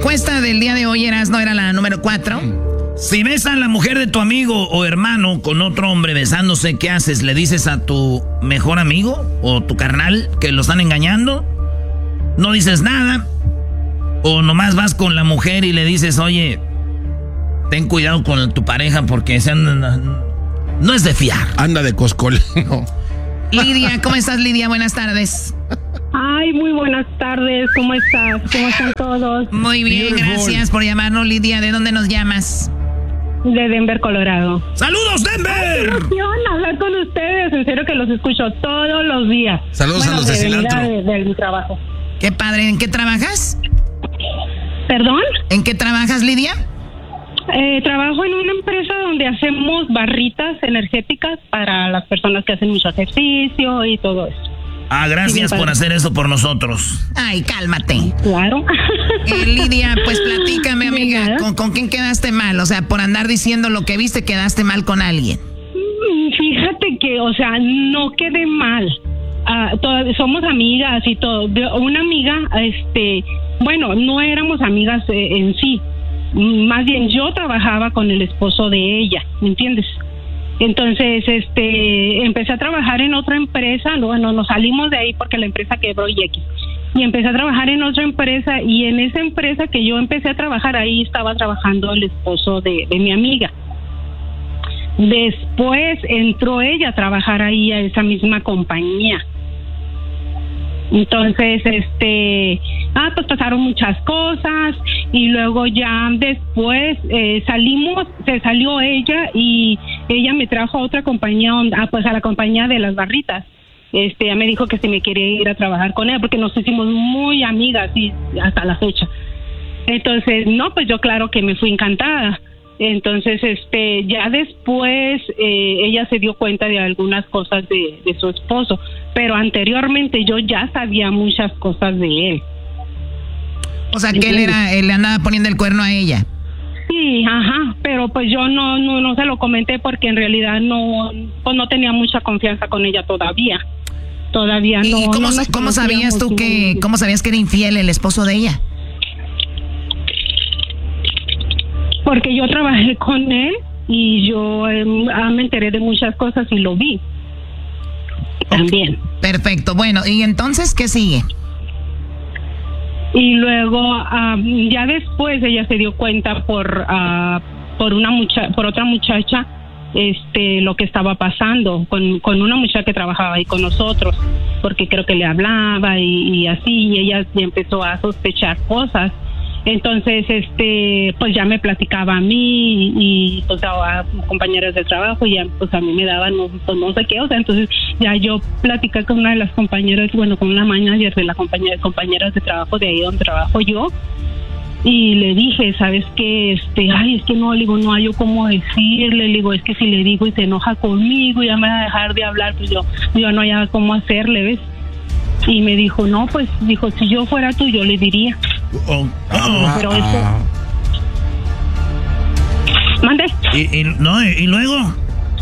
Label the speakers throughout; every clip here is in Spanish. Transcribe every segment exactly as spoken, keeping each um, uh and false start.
Speaker 1: encuesta del día de hoy, Erasno, era la número cuatro.
Speaker 2: Si ves a la mujer de tu amigo o hermano con otro hombre besándose, ¿qué haces? ¿Le dices a tu mejor amigo o tu carnal que lo están engañando? ¿No dices nada? ¿O nomás vas con la mujer y le dices, oye, ten cuidado con tu pareja porque se anda, no es de fiar?
Speaker 3: Anda de coscolino.
Speaker 1: Lidia, ¿cómo estás, Lidia? Buenas tardes.
Speaker 4: Ay, muy buenas tardes. ¿Cómo estás? ¿Cómo están todos?
Speaker 1: Muy bien,
Speaker 3: Beautiful.
Speaker 1: Gracias por llamarnos, Lidia. ¿De dónde nos llamas?
Speaker 4: De Denver, Colorado.
Speaker 2: ¡Saludos, Denver!
Speaker 4: ¡Qué emoción hablar con ustedes! En serio que los escucho todos los días.
Speaker 3: Saludos
Speaker 4: bueno,
Speaker 3: a los de,
Speaker 4: de
Speaker 3: cilantro.
Speaker 4: De, de, de mi trabajo.
Speaker 1: Qué padre. ¿En qué trabajas?
Speaker 4: ¿Perdón?
Speaker 1: ¿En qué trabajas, Lidia?
Speaker 4: Eh, trabajo en una empresa donde hacemos barritas energéticas para las personas que hacen mucho ejercicio y todo eso.
Speaker 2: Ah, gracias
Speaker 4: Sí,
Speaker 2: por hacer eso por nosotros.
Speaker 1: Ay, cálmate.
Speaker 4: Claro.
Speaker 1: Eh, Lidia, pues platícame,
Speaker 4: De
Speaker 1: amiga.
Speaker 4: nada.
Speaker 1: ¿Con, ¿Con quién quedaste mal? O sea, por andar diciendo lo que viste, quedaste mal con alguien.
Speaker 4: Mm, Fíjate que, o sea, no quedé mal. Ah, todas- somos amigas y todo. De- Una amiga, este, bueno, no éramos amigas eh, en sí. Mm, Más bien yo trabajaba con el esposo de ella, ¿me entiendes? Entonces, este, empecé a trabajar en otra empresa. Bueno, nos salimos de ahí porque la empresa quebró y X. Y empecé a trabajar en otra empresa y en esa empresa que yo empecé a trabajar ahí estaba trabajando el esposo de, de mi amiga. Después entró ella a trabajar ahí a esa misma compañía. Entonces, este, ah, pues pasaron muchas cosas y luego ya después eh, salimos, se salió ella y ella me trajo a otra compañía, donde- ah, pues a la compañía de las barritas. Este, ella me dijo que si me quería ir a trabajar con ella porque nos hicimos muy amigas y hasta la fecha. Entonces, no, pues yo claro que me fui encantada. Entonces, este, ya después eh, ella se dio cuenta de algunas cosas de, de su esposo, pero anteriormente yo ya sabía muchas cosas de él.
Speaker 1: O sea, que él era, él le andaba poniendo el cuerno a ella.
Speaker 4: Sí, ajá, pero pues yo no, no, no se lo comenté porque en realidad no, pues no tenía mucha confianza con ella todavía. Todavía
Speaker 1: ¿Y
Speaker 4: no.
Speaker 1: cómo,
Speaker 4: no nos
Speaker 1: cómo sabías tú
Speaker 4: conocíamos.
Speaker 1: que, cómo sabías que era infiel el esposo de ella?
Speaker 4: Porque yo trabajé con él y yo eh, ah, me enteré de muchas cosas y lo vi también.
Speaker 1: Perfecto. Bueno, ¿y entonces qué sigue?
Speaker 4: Y luego ah, ya después ella se dio cuenta por ah, por una mucha por otra muchacha este lo que estaba pasando con, con una muchacha que trabajaba ahí con nosotros, porque creo que le hablaba y, y así, y ella ya empezó a sospechar cosas. Entonces, este, pues ya me platicaba a mí y pues a, a compañeros de trabajo y ya pues a mí me daban no, pues, no sé qué, o sea, entonces ya yo platicé con una de las compañeras, bueno, con una manager de la compañía de compañeras de trabajo de ahí donde trabajo yo, y le dije, ¿sabes qué? Este, ay, es que no, le digo, no hay yo cómo decirle, le digo, es que si le digo y se enoja conmigo, ya me va a dejar de hablar, pues yo, yo no hay cómo hacerle, ¿ves? Y me dijo, no, pues, dijo, si yo fuera tú, yo le diría.
Speaker 2: Oh, oh.
Speaker 4: Pero eso... ¿Mande?
Speaker 2: Y, y, no, y luego...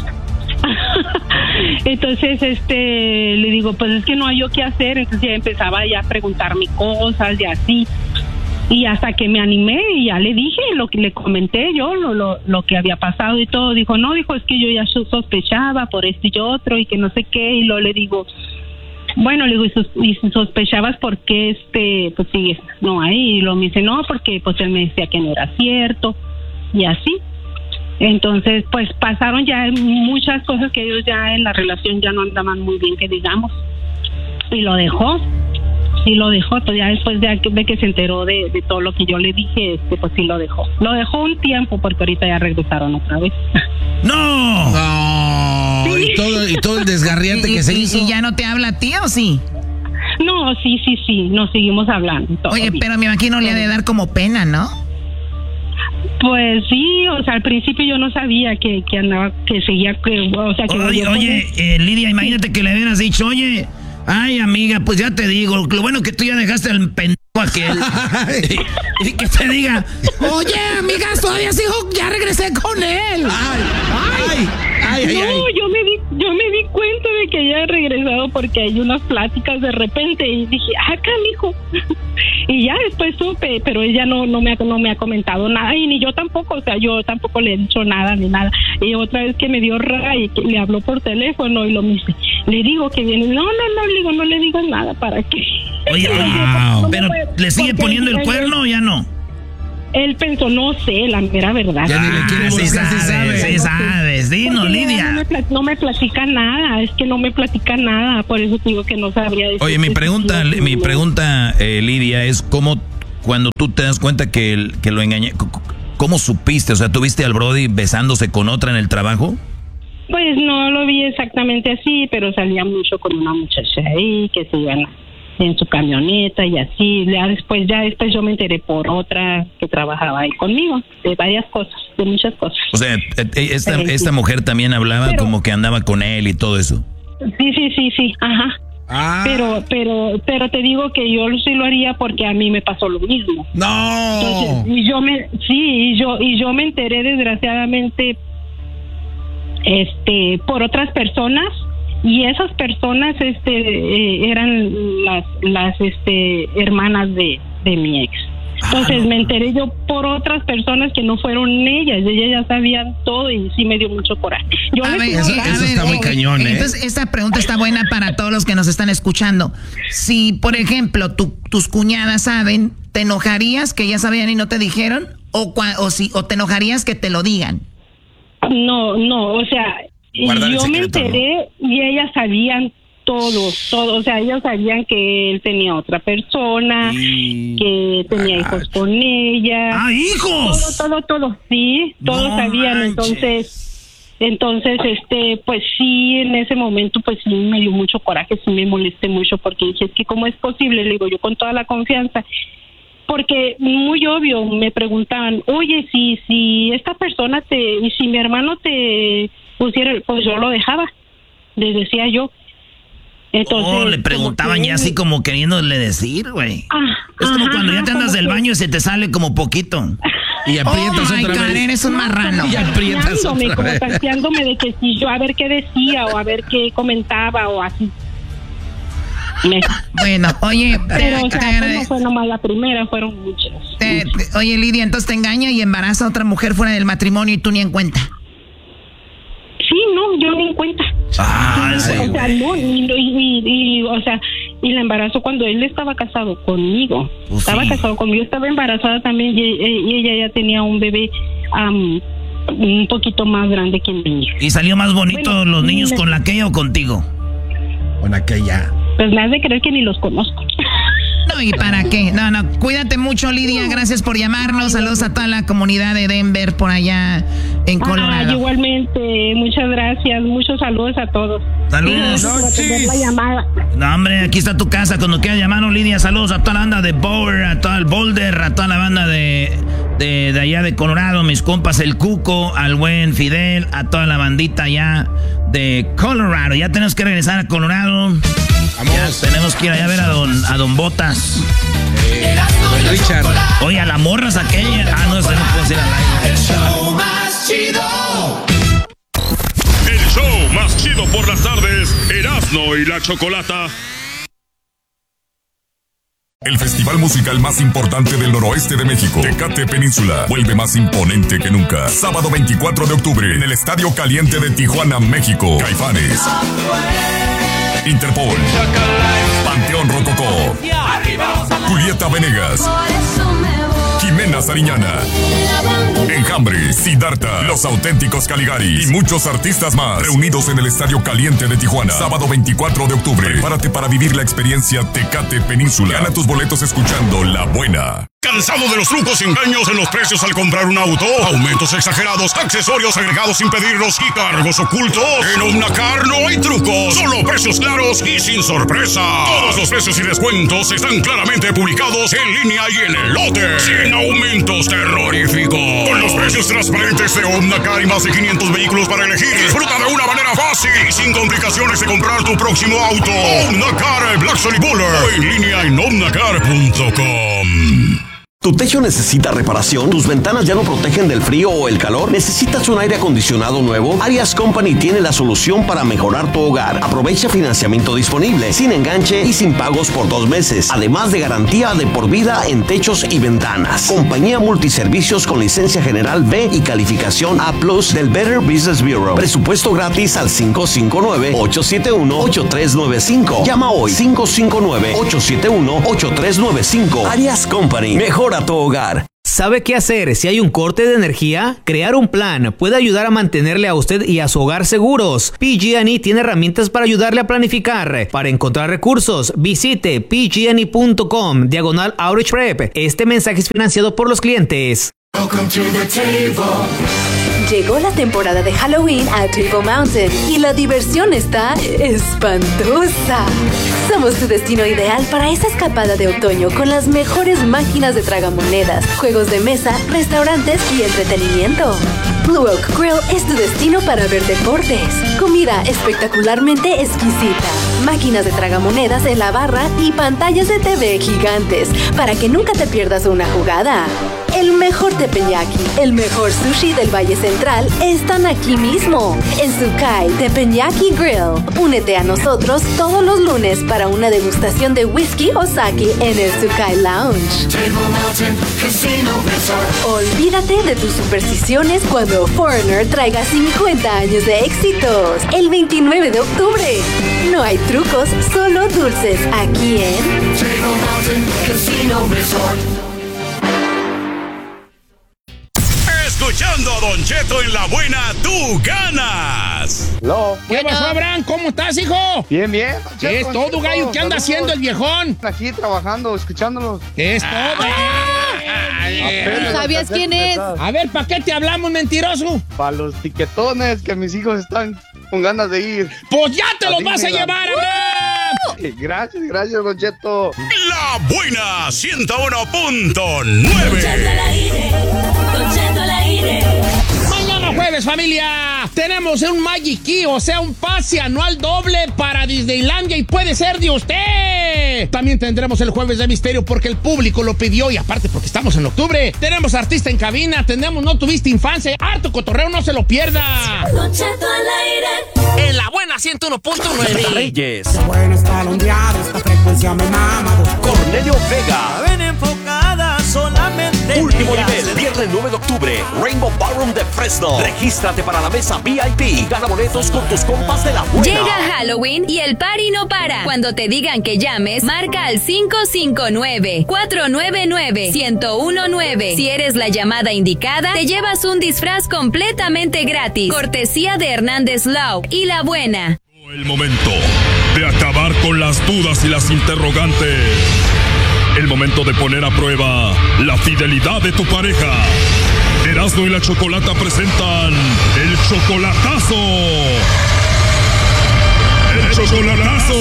Speaker 4: Entonces, este, le digo, pues es que no hay yo qué hacer. Entonces ya empezaba ya a preguntarme cosas y así. Y hasta que me animé y ya le dije lo que le comenté yo, lo, lo, lo que había pasado y todo. Dijo, no, dijo, es que yo ya sospechaba por esto y otro y que no sé qué. Y luego le digo... Bueno, le digo, ¿y, sos, y si sospechabas por qué este, pues sigues no ahí? Y lo me dice, no, porque pues él me decía que no era cierto, y así. Entonces, pues pasaron ya muchas cosas que ellos ya en la relación ya no andaban muy bien, que digamos. Y lo dejó, sí lo dejó, pues ya después de, de que se enteró de, de todo lo que yo le dije, este, pues sí lo dejó. Lo dejó un tiempo porque ahorita ya regresaron otra vez.
Speaker 2: ¡No!
Speaker 3: No, y todo, y todo el desgarriante
Speaker 1: ¿Y,
Speaker 3: que se
Speaker 1: y-
Speaker 3: hizo.
Speaker 1: y ya no te habla a ti o sí?
Speaker 4: No, sí, sí, sí, nos seguimos hablando.
Speaker 1: Oye,
Speaker 4: todavía.
Speaker 1: pero me imagino le ha de dar como pena, ¿no?
Speaker 4: Pues sí, o sea, al principio yo no sabía que, que andaba, que seguía, que, o sea, que...
Speaker 2: Oye,
Speaker 4: yo
Speaker 2: oye eh, Lidia, imagínate que le hubieras dicho, oye, ay, amiga, pues ya te digo, lo bueno que tú ya dejaste al pendejo aquel. y, y que te diga,
Speaker 1: Oye, amiga, todavía sigo, ya regresé con él.
Speaker 3: Ay, ay, ay, ay,
Speaker 4: No,
Speaker 3: ay.
Speaker 4: yo me di, yo me di cuenta de que ella ha regresado porque hay unas pláticas de repente y dije, ah, canijo. Y ya después supe, pero ella no no me ha, no me ha comentado nada y ni yo tampoco, o sea, yo tampoco le he dicho nada ni nada. Y otra vez que me dio ray, que le habló por teléfono y lo mismo, le digo que viene, no, no, no, le digo, no le digas nada, ¿para qué?
Speaker 2: Oye,
Speaker 4: wow. no
Speaker 2: pero
Speaker 4: puede,
Speaker 2: ¿le sigue poniendo el cuerno o ya no?
Speaker 4: Él pensó, no sé, la mera verdad.
Speaker 3: Ya ni le quiere
Speaker 2: Ah, sí
Speaker 3: buscar,
Speaker 2: sabes,
Speaker 3: sí sabe.
Speaker 2: sí sabes, dinos,
Speaker 4: Porque
Speaker 2: Lidia.
Speaker 4: No me, plat- no me platica nada, es que no me platica nada, por eso te digo que no sabría decir.
Speaker 2: Oye, mi pregunta,
Speaker 4: sí,
Speaker 2: mi
Speaker 4: no.
Speaker 2: pregunta, eh, Lidia, es cómo cuando tú te das cuenta que, el- que lo engañé, c- c- ¿cómo supiste? O sea, ¿tú viste al Brody besándose con otra en el trabajo?
Speaker 4: Pues no lo vi exactamente así, pero salía mucho con una muchacha ahí, que se iban en su camioneta y así. Ya después, ya después yo me enteré por otra que trabajaba ahí conmigo, de varias cosas, de muchas cosas.
Speaker 2: O sea, eh, eh, esta,
Speaker 4: Pero sí.
Speaker 2: esta mujer también hablaba
Speaker 4: Pero-
Speaker 2: como que andaba con él y todo eso.
Speaker 4: Sí, sí, sí, sí, ajá.
Speaker 3: Ah,
Speaker 4: Pero, pero, pero te digo que yo sí lo haría porque a mí me pasó lo mismo.
Speaker 3: no.
Speaker 4: Entonces, y yo me, sí, y yo, y yo me enteré desgraciadamente, este, por otras personas, y esas personas, este, eh, eran las, las, este, hermanas de, de mi ex. Entonces me enteré yo por otras personas que no fueron ellas, ellas ya sabían todo y sí me dio mucho coraje. Yo
Speaker 1: A
Speaker 4: les
Speaker 1: ver,
Speaker 4: iba
Speaker 3: eso-
Speaker 4: hablando,
Speaker 3: eso está muy cañón, ¿eh?
Speaker 1: Entonces, esta pregunta está buena para todos los que nos están escuchando. Si, por ejemplo, tu- tus cuñadas saben, ¿te enojarías que ya sabían y no te dijeron? ¿O, cua- o, si, o te enojarías que te lo digan?
Speaker 4: No, no, o sea,
Speaker 3: Guardar el
Speaker 4: yo me
Speaker 3: secreto,
Speaker 4: enteré y ellas sabían todo, todo, o sea, ellos sabían que él tenía otra persona,
Speaker 3: Y-
Speaker 4: que tenía hijos con ella.
Speaker 2: ¡Ah, hijos!
Speaker 4: Todo, todo, todo, sí, todos
Speaker 2: No
Speaker 4: sabían,
Speaker 2: manches.
Speaker 4: entonces, entonces, este, pues sí, en ese momento, pues sí me dio mucho coraje, sí me molesté mucho, porque dije, es que cómo es posible, le digo yo con toda la confianza, porque muy obvio, me preguntaban, oye, si, si esta persona te, y si mi hermano te pusiera, pues yo lo dejaba, les decía yo. Entonces,
Speaker 2: Oh, le
Speaker 4: como
Speaker 2: preguntaban
Speaker 4: que
Speaker 2: ya
Speaker 4: él-
Speaker 2: así como queriéndole decir, güey.
Speaker 4: Ah,
Speaker 2: Es como
Speaker 4: ajá,
Speaker 2: cuando ya te andas
Speaker 4: como
Speaker 2: del
Speaker 4: que-
Speaker 2: baño y se te sale como poquito.
Speaker 3: Y aprietas
Speaker 1: oh my
Speaker 3: otra
Speaker 1: God,
Speaker 3: vez.
Speaker 1: eres un marrano.
Speaker 3: Y aprietas
Speaker 4: tanteándome,
Speaker 3: otra
Speaker 4: como
Speaker 3: vez.
Speaker 4: tanteándome de que si yo a ver qué decía o a ver qué comentaba o así. Me-
Speaker 1: Bueno, oye,
Speaker 4: pero o
Speaker 1: te- te
Speaker 4: sea,
Speaker 1: agrade-
Speaker 4: no fue nomás la primera, fueron muchas.
Speaker 1: te-
Speaker 4: muchas.
Speaker 1: te- oye, Lidia, entonces te engaña y embaraza a otra mujer fuera del matrimonio y tú ni en cuenta.
Speaker 4: Sí, no, yo ni en cuenta.
Speaker 2: Ah,
Speaker 4: o
Speaker 2: sí,
Speaker 4: sea,
Speaker 2: güey.
Speaker 4: no, y, y, y, y, o sea, y la embarazó cuando él estaba casado conmigo.
Speaker 2: Pues
Speaker 4: estaba
Speaker 2: sí.
Speaker 4: casado conmigo, estaba embarazada también y, y ella ya tenía un bebé am, un poquito más grande que mi hija.
Speaker 2: ¿Y salió más bonito
Speaker 4: Bueno,
Speaker 2: los niños
Speaker 4: me-
Speaker 2: con la aquella o contigo?
Speaker 3: Con aquella.
Speaker 4: Pues me has de creer que ni los conozco.
Speaker 1: No, ¿y para qué? No, no, cuídate mucho, Lidia, gracias por llamarnos. Saludos a toda la comunidad de Denver por allá en
Speaker 4: Ah,
Speaker 1: Colorado.
Speaker 4: igualmente, muchas gracias, muchos saludos a todos.
Speaker 2: Saludos.
Speaker 4: Gracias por atender la llamada.
Speaker 2: No, hombre, aquí está tu casa. Cuando quieras llamarnos, Lidia, saludos a toda la banda de Bower, a todo el Boulder, a toda la banda de, de, de allá de Colorado, mis compas, el Cuco, al buen Fidel, a toda la bandita allá de Colorado. Ya tenemos que regresar a Colorado.
Speaker 3: Vamos.
Speaker 2: Ya tenemos que ir allá a ver a don, a don Botas.
Speaker 3: Eh, don Richard.
Speaker 2: Oye, a la morras aquella. Ah, no, se no puedo decir al aire.
Speaker 5: El show más chido.
Speaker 6: El show más chido por las tardes, Erasmo y la Chocolata.
Speaker 7: El festival musical más importante del noroeste de México, Tecate Península, vuelve más imponente que nunca. Sábado veinticuatro de octubre, en el Estadio Caliente de Tijuana, México. Caifanes, Interpol, Panteón Rococó, Julieta Venegas, Jimena Sariñana, Enjambre, Siddhartha, Los Auténticos Caligari y muchos artistas más reunidos en el Estadio Caliente de Tijuana. Sábado veinticuatro de octubre. Prepárate para vivir la experiencia Tecate Península. Gana tus boletos escuchando La Buena.
Speaker 6: ¿Cansado de los trucos y engaños en los precios al comprar un auto? Aumentos exagerados, accesorios agregados sin pedirlos y cargos ocultos. En Omnacar no hay trucos, solo precios claros y sin sorpresa. Todos los precios y descuentos están claramente publicados en línea y en el lote. Sin aumentos terroríficos. Con los precios transparentes de Omnacar y más de quinientos vehículos para elegir. Disfruta de una manera fácil y sin complicaciones de comprar tu próximo auto. Omnacar Black Solid Buller o en línea en omnacar punto com.
Speaker 8: ¿Tu techo necesita reparación? ¿Tus ventanas ya no protegen del frío o el calor? ¿Necesitas un aire acondicionado nuevo? Arias Company tiene la solución para mejorar tu hogar. Aprovecha financiamiento disponible, sin enganche y sin pagos por dos meses. Además de garantía de por vida en techos y ventanas. Compañía Multiservicios con licencia general B y calificación A plus del Better Business Bureau. Presupuesto gratis al cinco cinco nueve, ocho siete uno, ocho tres nueve cinco. Llama hoy cinco cinco nueve, ocho siete uno, ocho tres nueve cinco. Arias Company. Mejora tu hogar.
Speaker 9: ¿Sabe qué hacer si hay un corte de energía? Crear un plan puede ayudar a mantenerle a usted y a su hogar seguros. P G and E tiene herramientas para ayudarle a planificar. Para encontrar recursos, visite p g and e punto com diagonal Outreach Prep. Este mensaje es financiado por los clientes.
Speaker 10: Llegó la temporada de Halloween a Table Mountain y la diversión está espantosa. Somos tu destino ideal para esa escapada de otoño con las mejores máquinas de tragamonedas, juegos de mesa, restaurantes y entretenimiento. Blue Oak Grill es tu destino para ver deportes, comida espectacularmente exquisita, máquinas de tragamonedas en la barra y pantallas de T V gigantes para que nunca te pierdas una jugada. El mejor teppanyaki, el mejor sushi del Valle Central están aquí mismo, en Sukai Teppanyaki Grill. Únete a nosotros todos los lunes para una degustación de whisky o sake en el Sukai Lounge. Olvídate de tus supersticiones cuando Foreigner traiga cincuenta años de éxitos. El veintinueve de octubre. No hay trucos, solo dulces aquí en Table Mountain Casino Resort.
Speaker 6: Escuchando a Don Cheto en La Buena, tú ganas.
Speaker 3: Hello. ¿Qué pasó, Abraham? ¿Cómo estás, hijo?
Speaker 11: Bien, bien.
Speaker 3: ¿Qué es todo, gallo? ¿Qué anda haciendo el viejón?
Speaker 11: Aquí trabajando, escuchándolos.
Speaker 3: ¿Qué es todo?
Speaker 10: ¿No sabías quién es?
Speaker 3: A ver, ¿para qué te hablamos, mentiroso?
Speaker 11: Para los tiquetones que mis hijos están con ganas de ir.
Speaker 3: ¡Pues ya te los vas a llevar, Abraham!
Speaker 11: Gracias, gracias, Don Cheto.
Speaker 6: La Buena, ciento uno punto nueve.
Speaker 3: Mañana jueves, familia, tenemos un Magic Key, o sea, un pase anual doble para Disneylandia y puede ser de usted. También tendremos el jueves de misterio porque el público lo pidió y aparte porque estamos en octubre. Tenemos artista en cabina, tenemos No Tuviste Infancia, harto cotorreo, no se lo pierda.
Speaker 5: Don Cheto al aire.
Speaker 3: En La Buena ciento uno punto nueve.
Speaker 8: Reyes.
Speaker 12: Qué bueno está el ondeado, esta frecuencia me mama.
Speaker 8: Cornelio Vega.
Speaker 12: Ven enfocada solamente.
Speaker 8: Último nivel, viernes nueve de octubre, Rainbow Ballroom de Fresno. Regístrate para la mesa V I P. Gana boletos con tus compas de La Buena.
Speaker 13: Llega Halloween y el party no para. Cuando te digan que llames, marca al cinco cinco nueve, cuatro nueve nueve, uno cero uno nueve. Si eres la llamada indicada, te llevas un disfraz completamente gratis. Cortesía de Hernández Law y La Buena.
Speaker 7: El momento de acabar con las dudas y las interrogantes. El momento de poner a prueba la fidelidad de tu pareja. Erasmo y la Chocolata presentan el chocolatazo. ¡El chocolatazo!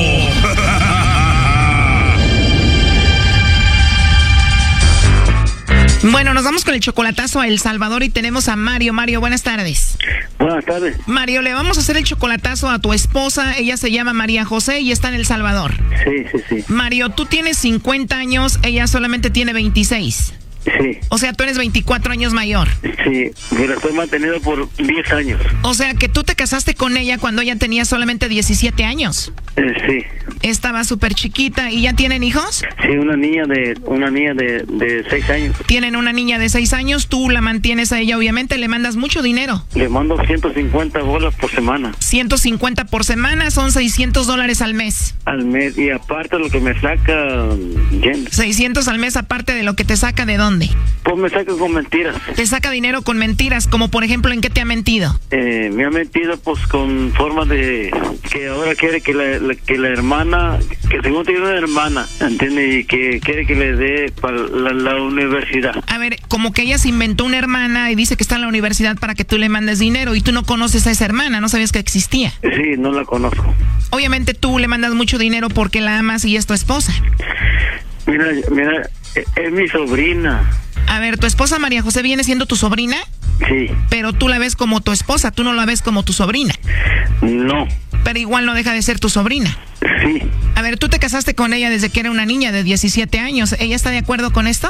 Speaker 1: Bueno, nos vamos con el chocolatazo a El Salvador y tenemos a Mario. Mario, buenas tardes.
Speaker 14: Buenas tardes.
Speaker 1: Mario, le vamos a hacer el chocolatazo a tu esposa. Ella se llama María José y está en El Salvador.
Speaker 14: Sí, sí, sí.
Speaker 1: Mario, tú tienes cincuenta años, ella solamente tiene veintiséis.
Speaker 14: Sí.
Speaker 1: O sea, tú eres veinticuatro años mayor.
Speaker 14: Sí, me la estoy manteniendo por diez años.
Speaker 1: O sea, que tú te casaste con ella cuando ella tenía solamente diecisiete años.
Speaker 14: Eh, sí.
Speaker 1: Estaba súper chiquita. ¿Y ya tienen hijos?
Speaker 14: Sí, una niña de una niña de, de seis años.
Speaker 1: Tienen una niña de seis años. Tú la mantienes a ella, obviamente. Le mandas mucho dinero.
Speaker 14: Le mando ciento cincuenta bolas por semana.
Speaker 1: ciento cincuenta por semana son seiscientos dólares al mes.
Speaker 14: Al mes. Y aparte lo que me saca... Jen.
Speaker 1: seiscientos al mes aparte de lo que te saca, ¿de dónde?
Speaker 14: Pues me saca con mentiras.
Speaker 1: Te saca dinero con mentiras, como por ejemplo, ¿en qué te ha mentido?
Speaker 14: Eh, me ha mentido pues con forma de que ahora quiere que la, la que la hermana, que según tiene una hermana, ¿entiendes? Y que quiere que le dé para la, la universidad.
Speaker 1: A ver, como que ella se inventó una hermana y dice que está en la universidad para que tú le mandes dinero y tú no conoces a esa hermana, no sabías que existía.
Speaker 14: Sí, no la conozco.
Speaker 1: Obviamente tú le mandas mucho dinero porque la amas y es tu esposa.
Speaker 14: Mira, mira, es mi sobrina.
Speaker 1: A ver, ¿tu esposa María José viene siendo tu sobrina?
Speaker 14: Sí.
Speaker 1: Pero tú la ves como tu esposa, tú no la ves como tu sobrina.
Speaker 14: No.
Speaker 1: Pero igual no deja de ser tu sobrina.
Speaker 14: Sí.
Speaker 1: A ver, tú te casaste con ella desde que era una niña de diecisiete años. ¿Ella está de acuerdo con esto?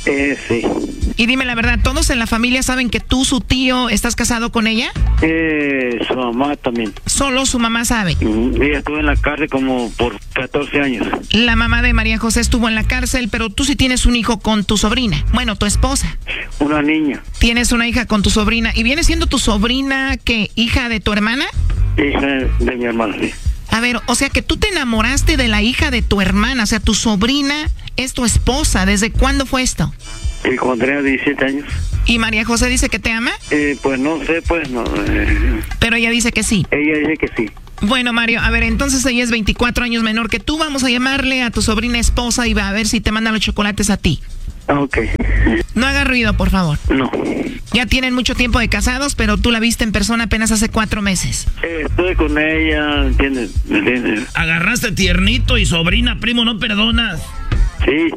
Speaker 14: Eh, sí.
Speaker 1: Y dime la verdad, ¿todos en la familia saben que tú, su tío, estás casado con ella?
Speaker 14: Eh, su mamá también.
Speaker 1: ¿Solo su mamá sabe?
Speaker 14: Mm, ella estuvo en la cárcel como por catorce años.
Speaker 1: La mamá de María José estuvo en la cárcel, pero tú sí tienes un hijo con tu sobrina. Bueno, tu esposa.
Speaker 14: Una niña.
Speaker 1: Tienes una hija con tu sobrina. ¿Y viene siendo tu sobrina, qué, hija de tu hermana?
Speaker 14: Hija de mi hermana, sí.
Speaker 1: A ver, o sea que tú te enamoraste de la hija de tu hermana, o sea, tu sobrina es tu esposa. ¿Desde cuándo fue esto?
Speaker 14: Sí, cuando tenía diecisiete años.
Speaker 1: ¿Y María José dice que te ama?
Speaker 14: Eh, pues no sé, pues no. Eh,
Speaker 1: Pero ella dice que sí.
Speaker 14: Ella dice que sí.
Speaker 1: Bueno, Mario, a ver, entonces ella es veinticuatro años menor que tú. Vamos a llamarle a tu sobrina esposa y va a ver si te manda los chocolates a ti.
Speaker 14: Ok.
Speaker 1: No haga ruido, por favor.
Speaker 14: No.
Speaker 1: Ya tienen mucho tiempo de casados, pero tú la viste en persona apenas hace cuatro meses.
Speaker 14: Eh, estuve con ella, ¿entiendes? ¿Entiendes?
Speaker 2: Agarraste tiernito y sobrina, primo, no perdonas.
Speaker 14: Sí.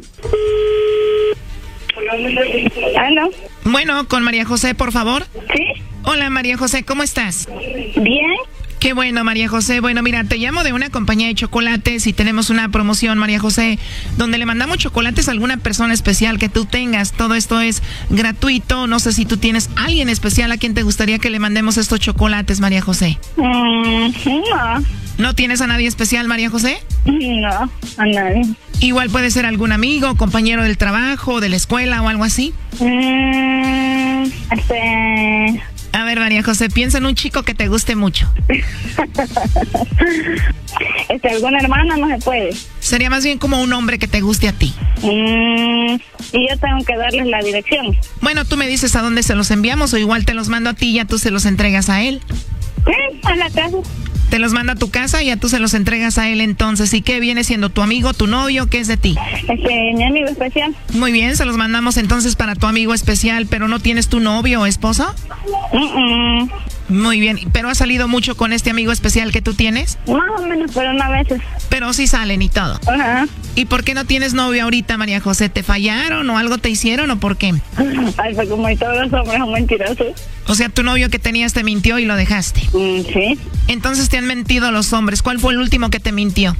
Speaker 1: ¿Aló? Bueno, con María José, por favor.
Speaker 15: Sí.
Speaker 1: Hola, María José, ¿cómo estás?
Speaker 15: Bien.
Speaker 1: Qué bueno, María José. Bueno, mira, te llamo de una compañía de chocolates y tenemos una promoción, María José, donde le mandamos chocolates a alguna persona especial que tú tengas. Todo esto es gratuito. No sé si tú tienes alguien especial a quien te gustaría que le mandemos estos chocolates, María José.
Speaker 15: Mm, no.
Speaker 1: ¿No tienes a nadie especial, María José?
Speaker 15: No, a nadie.
Speaker 1: Igual puede ser algún amigo, compañero del trabajo, de la escuela o algo así.
Speaker 15: Mm, este...
Speaker 1: A ver, María José, piensa en un chico que te guste mucho.
Speaker 15: Este, alguna hermana no se puede.
Speaker 1: Sería más bien como un hombre que te guste a ti.
Speaker 15: Mm, y yo tengo que darles la dirección.
Speaker 1: Bueno, tú me dices a dónde se los enviamos o igual te los mando a ti y ya tú se los entregas a él.
Speaker 15: Sí, a la casa.
Speaker 1: Te los manda a tu casa y ya tú se los entregas a él entonces. ¿Y qué viene siendo? ¿Tu amigo, tu novio? ¿Qué es de ti?
Speaker 15: Este, mi amigo especial.
Speaker 1: Muy bien, se los mandamos entonces para tu amigo especial, pero ¿no tienes tu novio o esposo?
Speaker 15: Mm-mm.
Speaker 1: Muy bien, ¿pero has salido mucho con este amigo especial que tú tienes?
Speaker 15: Más o menos, pero no a veces.
Speaker 1: Pero sí salen y todo.
Speaker 15: Ajá.
Speaker 1: ¿Y por qué no tienes novio ahorita, María José? ¿Te fallaron o algo te hicieron o por qué?
Speaker 15: Ay, pues como y todos los hombres son mentirosos.
Speaker 1: O sea, tu novio que tenías te mintió y lo dejaste.
Speaker 15: Mm, sí.
Speaker 1: Entonces te han mentido los hombres. ¿Cuál fue el último que te mintió?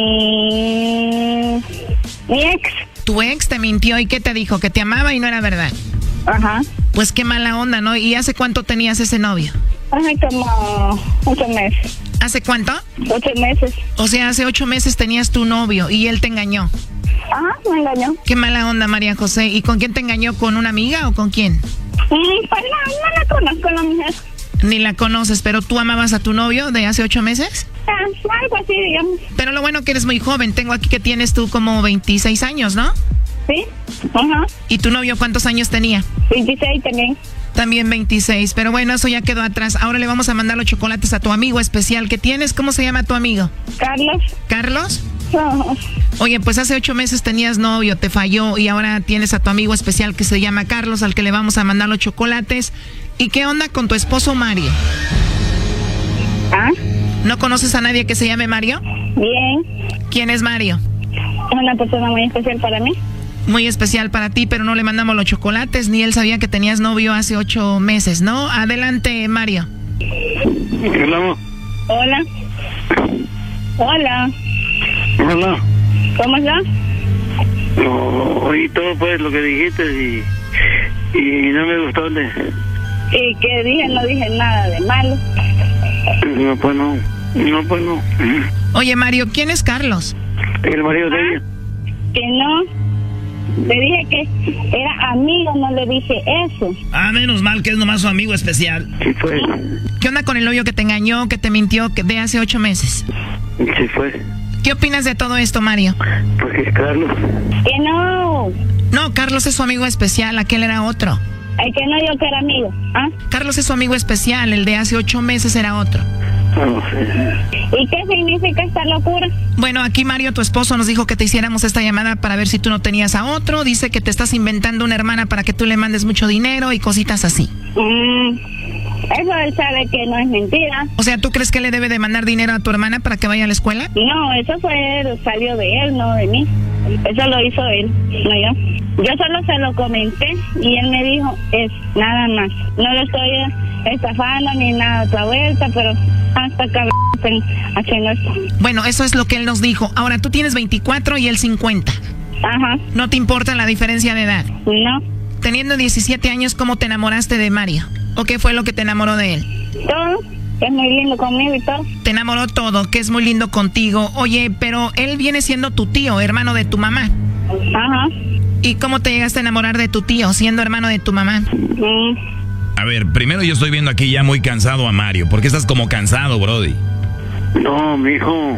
Speaker 15: Mi... Mi ex.
Speaker 1: Tu ex te mintió y ¿qué te dijo? Que te amaba y no era verdad.
Speaker 15: Ajá.
Speaker 1: Pues qué mala onda, ¿no? ¿Y hace cuánto tenías ese novio?
Speaker 15: Hace como ocho meses.
Speaker 1: ¿Hace cuánto?
Speaker 15: Ocho meses.
Speaker 1: O sea, hace ocho meses tenías tu novio y él te engañó.
Speaker 15: Ajá, me engañó.
Speaker 1: Qué mala onda, María José. ¿Y con quién te engañó? ¿Con una amiga o con quién?
Speaker 15: Mm, pues no, no la conozco, la mujer.
Speaker 1: Ni la conoces, pero tú amabas a tu novio de hace ocho meses.
Speaker 15: Ah, algo así, digamos.
Speaker 1: Pero lo bueno que eres muy joven. Tengo aquí que tienes tú como veintiséis años, ¿no?
Speaker 15: Sí, ajá.
Speaker 1: ¿Y tu novio cuántos años tenía?
Speaker 15: veintiséis también.
Speaker 1: También veintiséis, pero bueno, eso ya quedó atrás. Ahora le vamos a mandar los chocolates a tu amigo especial que tienes. ¿Cómo se llama tu amigo?
Speaker 15: Carlos.
Speaker 1: ¿Carlos?
Speaker 15: Ajá.
Speaker 1: Oye, pues hace ocho meses tenías novio, te falló y ahora tienes a tu amigo especial que se llama Carlos, al que le vamos a mandar los chocolates. ¿Y qué onda con tu esposo Mario?
Speaker 15: ¿Ah?
Speaker 1: ¿No conoces a nadie que se llame Mario?
Speaker 15: Bien.
Speaker 1: ¿Quién es Mario?
Speaker 15: Es una persona muy especial para mí.
Speaker 1: Muy especial para ti, pero no le mandamos los chocolates, ni él sabía que tenías novio hace ocho meses, ¿no? Adelante, Mario.
Speaker 14: Hola.
Speaker 15: Hola. Hola.
Speaker 14: Hola.
Speaker 15: ¿Cómo estás?
Speaker 14: No, oí todo pues lo que dijiste y, y no me gustó. De...
Speaker 15: ¿Y qué dije? No dije nada de malo.
Speaker 14: No, pues no. No, pues no.
Speaker 1: Oye, Mario, ¿quién es Carlos?
Speaker 14: El marido de ella.
Speaker 15: Que no. Le dije que era amigo, no le dije eso.
Speaker 2: Ah, menos mal que es nomás su amigo especial.
Speaker 14: Sí fue.
Speaker 1: ¿Qué onda con el novio que te engañó, que te mintió que de hace ocho meses?
Speaker 14: Sí fue.
Speaker 1: ¿Qué opinas de todo esto, Mario?
Speaker 14: Porque es Carlos.
Speaker 15: Que no.
Speaker 1: No, Carlos es su amigo especial, aquel era otro.
Speaker 15: El que no, yo que era amigo. ¿Ah?
Speaker 1: Carlos es su amigo especial, el de hace ocho meses era otro.
Speaker 14: No sé.
Speaker 15: ¿Y qué significa esta locura?
Speaker 1: Bueno, aquí Mario, tu esposo, nos dijo que te hiciéramos esta llamada para ver si tú no tenías a otro. Dice que te estás inventando una hermana para que tú le mandes mucho dinero y cositas así.
Speaker 15: Mm, eso él sabe que no es mentira.
Speaker 1: O sea, ¿tú crees que le debe de mandar dinero a tu hermana para que vaya a la escuela?
Speaker 15: No, eso fue, salió de él, no de mí. Eso lo hizo él, no yo. Yo solo se lo comenté y él me dijo, es nada más. No lo estoy estafando ni nada a otra vuelta, pero hasta cabrón haciendo esto.
Speaker 1: Bueno, eso es lo que él nos dijo. Ahora, tú tienes veinticuatro y él cincuenta.
Speaker 15: Ajá.
Speaker 1: ¿No te importa la diferencia de edad?
Speaker 15: No.
Speaker 1: Teniendo diecisiete años, ¿cómo te enamoraste de Mario? ¿O qué fue lo que te enamoró de él?
Speaker 15: Todo, que es muy lindo conmigo y todo.
Speaker 1: Te enamoró todo, que es muy lindo contigo. Oye, pero él viene siendo tu tío, hermano de tu mamá.
Speaker 15: Ajá.
Speaker 1: ¿Y cómo te llegaste a enamorar de tu tío, siendo hermano de tu mamá?
Speaker 15: Mm.
Speaker 2: A ver, primero yo estoy viendo aquí ya muy cansado a Mario. ¿Por qué estás como cansado, Brody?
Speaker 14: No, mijo.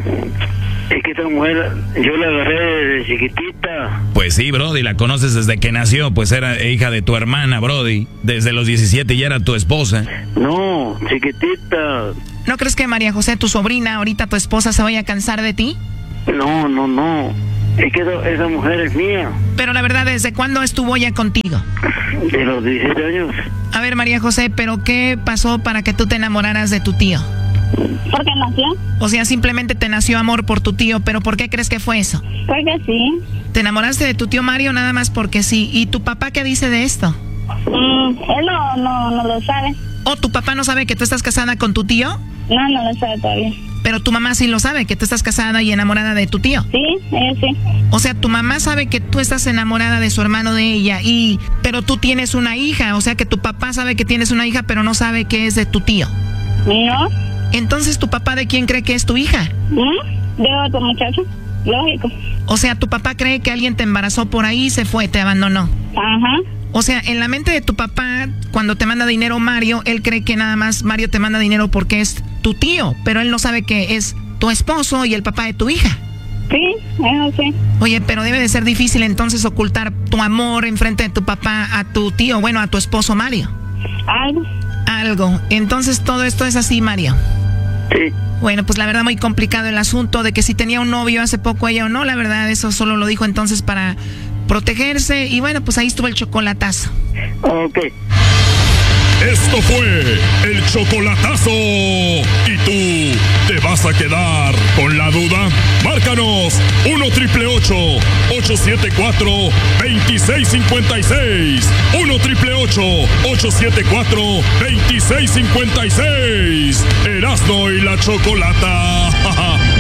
Speaker 14: Es que esta mujer, yo la agarré desde chiquitita.
Speaker 2: Pues sí, Brody, la conoces desde que nació. Pues era hija de tu hermana, Brody. Desde los diecisiete ya era tu esposa.
Speaker 14: No, chiquitita.
Speaker 1: ¿No crees que María José, tu sobrina, ahorita tu esposa, se vaya a cansar de ti?
Speaker 14: No, no, no. Es que esa, esa mujer es mía.
Speaker 1: Pero la verdad, ¿desde cuándo estuvo ya contigo?
Speaker 14: De los diecisiete años.
Speaker 1: A ver, María José, ¿pero qué pasó para que tú te enamoraras de tu tío?
Speaker 15: Porque nació.
Speaker 1: O sea, simplemente te nació amor por tu tío, pero ¿por qué crees que fue eso?
Speaker 15: Porque sí.
Speaker 1: ¿Te enamoraste de tu tío Mario nada más porque sí? ¿Y tu papá qué dice de esto?
Speaker 15: Mm, él no, no, no lo sabe.
Speaker 1: ¿O tu papá no sabe que tú estás casada con tu tío?
Speaker 15: No, no lo sabe todavía.
Speaker 1: Pero tu mamá sí lo sabe, que tú estás casada y enamorada de tu tío.
Speaker 15: Sí, ella sí.
Speaker 1: O sea, tu mamá sabe que tú estás enamorada de su hermano de ella, y pero tú tienes una hija. O sea, que tu papá sabe que tienes una hija, pero no sabe que es de tu tío.
Speaker 15: No.
Speaker 1: Entonces, ¿tu papá de quién cree que es tu hija?
Speaker 15: ¿Mm? De otro muchacho. Lógico.
Speaker 1: O sea, tu papá cree que alguien te embarazó por ahí y se fue, te abandonó.
Speaker 15: Ajá.
Speaker 1: O sea, en la mente de tu papá, cuando te manda dinero Mario, él cree que nada más Mario te manda dinero porque es tu tío, pero él no sabe que es tu esposo y el papá de tu hija.
Speaker 15: Sí, eso sí.
Speaker 1: Oye, pero debe de ser difícil entonces ocultar tu amor enfrente de tu papá a tu tío, bueno, a tu esposo Mario.
Speaker 15: Algo.
Speaker 1: Algo. Entonces todo esto es así, Mario.
Speaker 14: Sí.
Speaker 1: Bueno, pues la verdad muy complicado el asunto de que si tenía un novio hace poco ella o no, la verdad eso solo lo dijo entonces para protegerse, y bueno, pues ahí estuvo el chocolatazo.
Speaker 14: Ok.
Speaker 7: Esto fue el chocolatazo. ¿Y tú te vas a quedar con la duda? Márcanos uno triple ocho, ocho siete cuatro, dos seis cinco seis. uno triple ocho, ocho siete cuatro, dos seis cinco seis. Erasmo y la Chocolata.